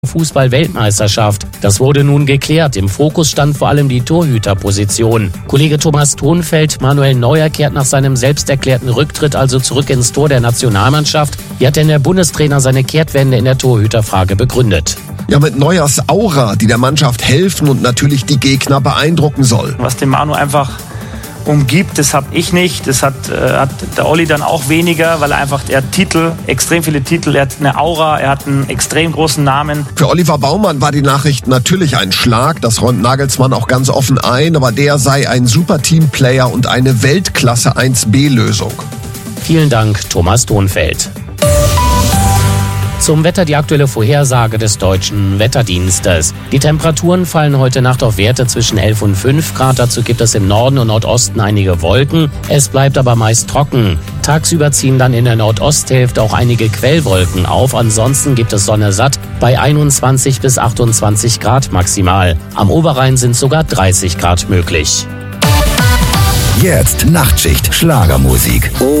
Fußball-Weltmeisterschaft. Das wurde nun geklärt. Im Fokus stand vor allem die Torhüterposition. Kollege Thomas Thonfeld, Manuel Neuer kehrt nach seinem selbst erklärten Rücktritt also zurück ins Tor der Nationalmannschaft. Wie hat denn der Bundestrainer seine Kehrtwende in der Torhüterfrage begründet? Ja, mit Neuers Aura, die der Mannschaft helfen und natürlich die Gegner beeindrucken soll. Was den Manu einfach umgibt, das habe ich nicht. Das hat der Olli dann auch weniger, weil er hat Titel, extrem viele Titel, er hat eine Aura, er hat einen extrem großen Namen. Für Oliver Baumann war die Nachricht natürlich ein Schlag, das räumt Nagelsmann auch ganz offen ein, aber der sei ein super Teamplayer und eine Weltklasse 1B-Lösung. Vielen Dank, Thomas Thonfeld. Zum Wetter die aktuelle Vorhersage des Deutschen Wetterdienstes. Die Temperaturen fallen heute Nacht auf Werte zwischen 11 und 5 Grad. Dazu gibt es im Norden und Nordosten einige Wolken. Es bleibt aber meist trocken. Tagsüber ziehen dann in der Nordosthälfte auch einige Quellwolken auf. Ansonsten gibt es Sonne satt bei 21 bis 28 Grad maximal. Am Oberrhein sind sogar 30 Grad möglich. Jetzt Nachtschicht Schlagermusik.